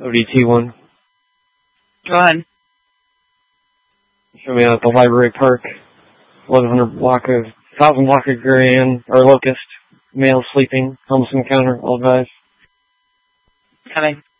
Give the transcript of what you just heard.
ODT1. Go ahead. Show me out at the Library Park. 1000 block of Gray-Ann, or Locust. Male sleeping. Homeless encounter. All advised. Coming.